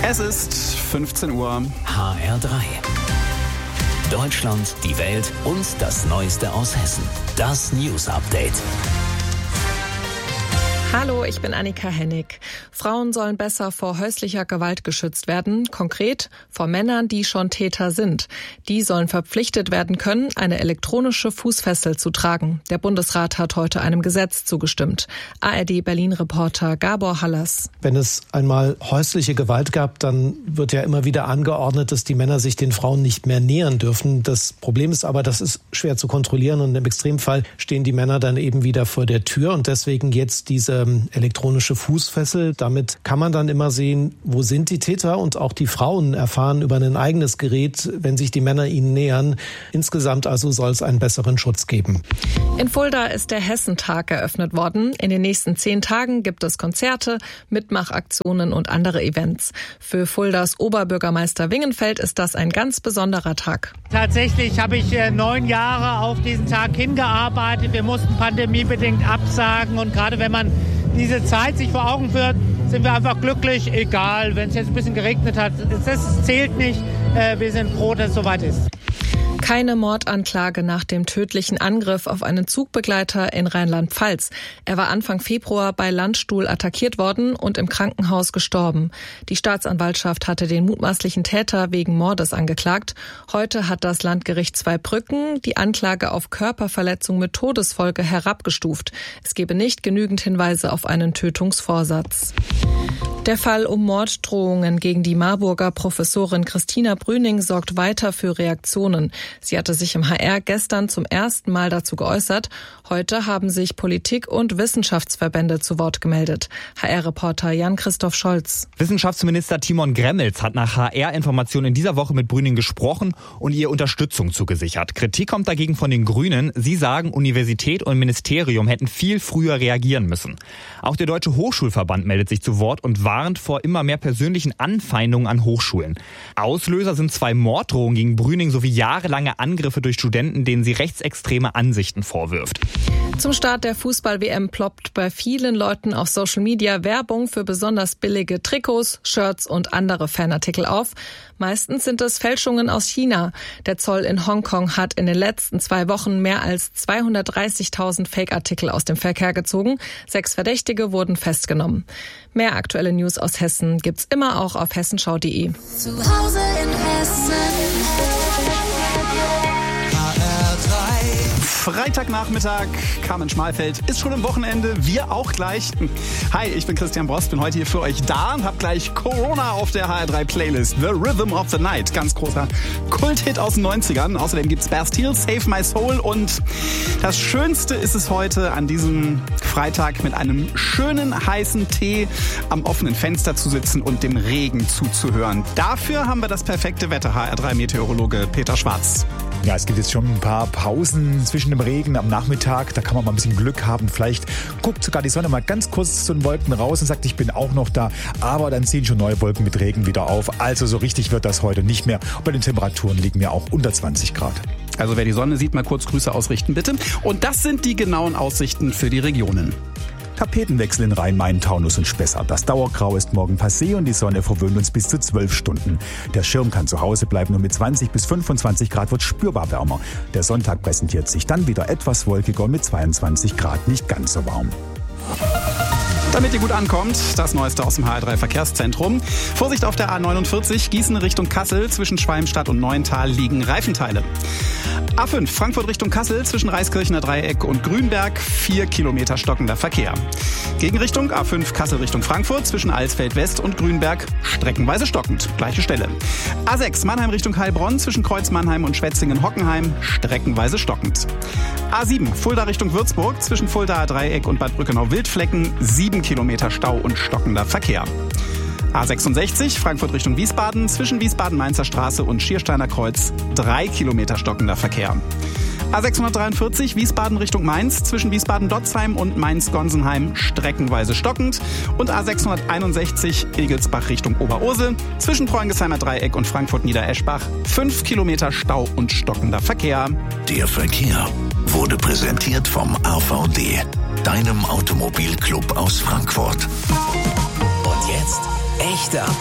Es ist 15 Uhr. HR3. Deutschland, die Welt und das Neueste aus Hessen. Das News Update. Hallo, ich bin Annika Hennig. Frauen sollen besser vor häuslicher Gewalt geschützt werden, konkret vor Männern, die schon Täter sind. Die sollen verpflichtet werden können, eine elektronische Fußfessel zu tragen. Der Bundesrat hat heute einem Gesetz zugestimmt. ARD-Berlin-Reporter Gabor Hallers. Wenn es einmal häusliche Gewalt gab, dann wird ja immer wieder angeordnet, dass die Männer sich den Frauen nicht mehr nähern dürfen. Das Problem ist aber, das ist schwer zu kontrollieren und im Extremfall stehen die Männer dann eben wieder vor der Tür und deswegen jetzt diese elektronische Fußfessel. Damit kann man dann immer sehen, wo sind die Täter, und auch die Frauen erfahren über ein eigenes Gerät, wenn sich die Männer ihnen nähern. Insgesamt also soll es einen besseren Schutz geben. In Fulda ist der Hessentag eröffnet worden. In den nächsten 10 Tagen gibt es Konzerte, Mitmachaktionen und andere Events. Für Fuldas Oberbürgermeister Wingenfeld ist das ein ganz besonderer Tag. Tatsächlich habe ich 9 Jahre auf diesen Tag hingearbeitet. Wir mussten pandemiebedingt absagen, und gerade wenn man diese Zeit sich vor Augen führt, sind wir einfach glücklich, egal, wenn es jetzt ein bisschen geregnet hat. Das zählt nicht. Wir sind froh, dass es soweit ist. Keine Mordanklage nach dem tödlichen Angriff auf einen Zugbegleiter in Rheinland-Pfalz. Er war Anfang Februar bei Landstuhl attackiert worden und im Krankenhaus gestorben. Die Staatsanwaltschaft hatte den mutmaßlichen Täter wegen Mordes angeklagt. Heute hat das Landgericht Zweibrücken die Anklage auf Körperverletzung mit Todesfolge herabgestuft. Es gebe nicht genügend Hinweise auf einen Tötungsvorsatz. Der Fall um Morddrohungen gegen die Marburger Professorin Christina Brüning sorgt weiter für Reaktionen. Sie hatte sich im HR gestern zum ersten Mal dazu geäußert. Heute haben sich Politik- und Wissenschaftsverbände zu Wort gemeldet. HR-Reporter Jan-Christoph Scholz. Wissenschaftsminister Timon Gremmels hat nach HR-Informationen in dieser Woche mit Brüning gesprochen und ihr Unterstützung zugesichert. Kritik kommt dagegen von den Grünen. Sie sagen, Universität und Ministerium hätten viel früher reagieren müssen. Auch der Deutsche Hochschulverband meldet sich zu Wort und warnt vor immer mehr persönlichen Anfeindungen an Hochschulen. Auslöser sind 2 Morddrohungen gegen Brüning sowie jahrelange Angriffe durch Studenten, denen sie rechtsextreme Ansichten vorwirft. Zum Start der Fußball-WM ploppt bei vielen Leuten auf Social Media Werbung für besonders billige Trikots, Shirts und andere Fanartikel auf. Meistens sind es Fälschungen aus China. Der Zoll in Hongkong hat in den letzten 2 Wochen mehr als 230.000 Fake-Artikel aus dem Verkehr gezogen. 6 Verdächtige wurden festgenommen. Mehr aktuelle News aus Hessen gibt's immer auch auf hessenschau.de. Zu Hause in Hessen. Freitagnachmittag, Carmen Schmalfeld ist schon am Wochenende, wir auch gleich. Hi, ich bin Christian Brost, bin heute hier für euch da und hab gleich Corona auf der HR3-Playlist. The Rhythm of the Night, ganz großer Kulthit aus den 90ern. Außerdem gibt's Bastille, Save My Soul, und das Schönste ist es heute an diesem Freitag mit einem schönen heißen Tee am offenen Fenster zu sitzen und dem Regen zuzuhören. Dafür haben wir das perfekte Wetter, HR3-Meteorologe Peter Schwarz. Ja, es gibt jetzt schon ein paar Pausen zwischen dem Regen am Nachmittag. Da kann man mal ein bisschen Glück haben. Vielleicht guckt sogar die Sonne mal ganz kurz zu den Wolken raus und sagt, ich bin auch noch da. Aber dann ziehen schon neue Wolken mit Regen wieder auf. Also so richtig wird das heute nicht mehr. Und bei den Temperaturen liegen wir auch unter 20 Grad. Also wer die Sonne sieht, mal kurz Grüße ausrichten, bitte. Und das sind die genauen Aussichten für die Regionen. Tapetenwechsel in Rhein-Main-Taunus und Spessart. Das Dauergrau ist morgen passé und die Sonne verwöhnt uns bis zu 12 Stunden. Der Schirm kann zu Hause bleiben und mit 20 bis 25 Grad wird spürbar wärmer. Der Sonntag präsentiert sich dann wieder etwas wolkiger und mit 22 Grad nicht ganz so warm. Damit ihr gut ankommt, das Neueste aus dem HR3 Verkehrszentrum. Vorsicht auf der A49, Gießen Richtung Kassel. Zwischen Schwalmstadt und Neuental liegen Reifenteile. A5 Frankfurt Richtung Kassel zwischen Reiskirchener Dreieck und Grünberg 4 Kilometer stockender Verkehr. Gegenrichtung A5 Kassel Richtung Frankfurt zwischen Alsfeld West und Grünberg streckenweise stockend. Gleiche Stelle. A6 Mannheim Richtung Heilbronn zwischen Kreuz Mannheim und Schwetzingen-Hockenheim streckenweise stockend. A7 Fulda Richtung Würzburg zwischen Fuldaer Dreieck und Bad Brückenau-Wildflecken 7 Kilometer Stau und stockender Verkehr. A66 Frankfurt Richtung Wiesbaden zwischen Wiesbaden-Mainzer Straße und Schiersteiner Kreuz 3 Kilometer stockender Verkehr. A643 Wiesbaden Richtung Mainz zwischen Wiesbaden-Dotzheim und Mainz-Gonsenheim streckenweise stockend. Und A661 Egelsbach Richtung Oberursel zwischen Preungesheimer Dreieck und Frankfurt-Niedereschbach 5 Kilometer Stau und stockender Verkehr. Der Verkehr wurde präsentiert vom AVD, deinem Automobilclub aus Frankfurt. Und jetzt echte